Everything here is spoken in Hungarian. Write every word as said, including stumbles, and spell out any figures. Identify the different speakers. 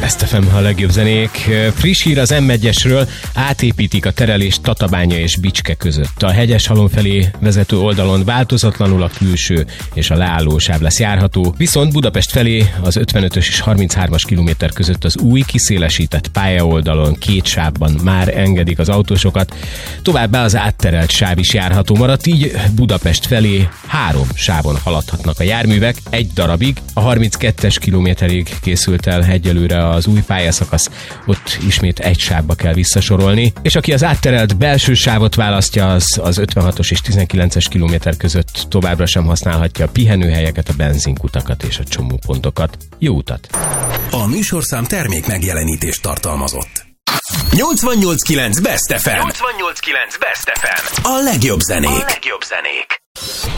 Speaker 1: Best ef em, a legjobb zenék. Friss hír az em egyesről, átépítik a terelést Tatabánya és Bicske között. A Hegyeshalom felé vezető oldalon változatlanul a külső és a leállósáv lesz járható, viszont Budapest felé az ötvenötös és harminchármas kilométer között az új kiszélesített pályaoldalon két sávban már engedik az autósokat, továbbá az átterelt sáv is járható maradt, így Budapest felé három sávon haladhatnak a járművek egy darabig. A harminckettes kilométerig készült el egyelőre az új pályaszakasz, ott ismét egy sávba kell visszasorolni, és aki az átterelt belső sávot választja, az az ötvenhatos és tizenkilences kilométer között továbbra sem használhatja a pihenőhelyeket, a benzinkutakat és a csomópontokat. Jó utat!
Speaker 2: A műsorszám termék megjelenítést tartalmazott. nyolcvannyolc kilenc Best ef em. nyolcvannyolc kilenc Best ef em. A legjobb zenék. A legjobb zenék.